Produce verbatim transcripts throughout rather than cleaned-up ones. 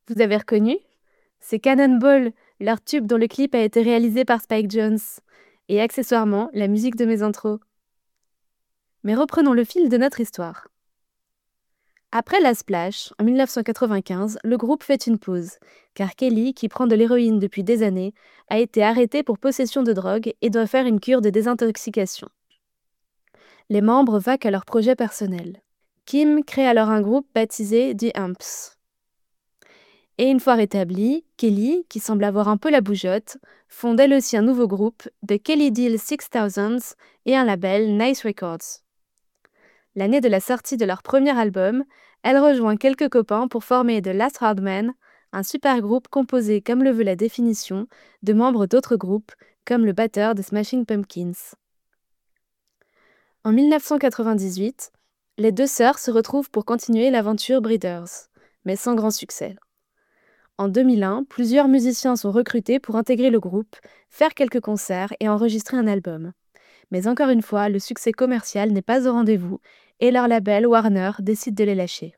Vous avez reconnu? C'est Cannonball, leur tube dont le clip a été réalisé par Spike Jonze. Et accessoirement, la musique de mes intros. Mais reprenons le fil de notre histoire. Après la Splash, en mille neuf cent quatre-vingt-quinze, le groupe fait une pause, car Kelly, qui prend de l'héroïne depuis des années, a été arrêtée pour possession de drogue et doit faire une cure de désintoxication. Les membres vaquent à leurs projets personnels. Kim crée alors un groupe baptisé The Amps. Et une fois rétablie, Kelly, qui semble avoir un peu la bougeotte, fonde elle aussi un nouveau groupe, The Kelly Deal six mille, et un label, Nice Records. L'année de la sortie de leur premier album, elle rejoint quelques copains pour former The Last Hard Man, un super groupe composé, comme le veut la définition, de membres d'autres groupes, comme le batteur de Smashing Pumpkins. En mille neuf cent quatre-vingt-dix-huit, les deux sœurs se retrouvent pour continuer l'aventure Breeders, mais sans grand succès. En deux mille un, plusieurs musiciens sont recrutés pour intégrer le groupe, faire quelques concerts et enregistrer un album. Mais encore une fois, le succès commercial n'est pas au rendez-vous et leur label Warner décide de les lâcher.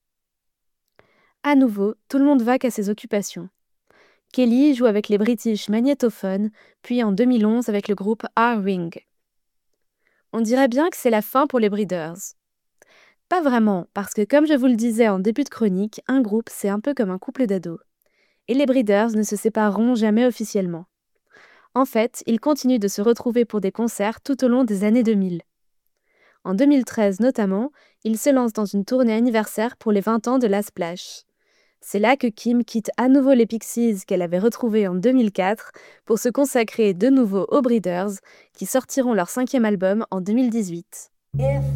À nouveau, tout le monde vaque à ses occupations. Kelly joue avec les British Magnetophone, puis en deux mille onze avec le groupe R-Ring. On dirait bien que c'est la fin pour les Breeders. Pas vraiment, parce que comme je vous le disais en début de chronique, un groupe c'est un peu comme un couple d'ados. Et les Breeders ne se sépareront jamais officiellement. En fait, ils continuent de se retrouver pour des concerts tout au long des années deux mille. En deux mille treize notamment, ils se lancent dans une tournée anniversaire pour les vingt ans de la Splash. C'est là que Kim quitte à nouveau les Pixies qu'elle avait retrouvés en deux mille quatre pour se consacrer de nouveau aux Breeders, qui sortiront leur cinquième album en deux mille dix-huit.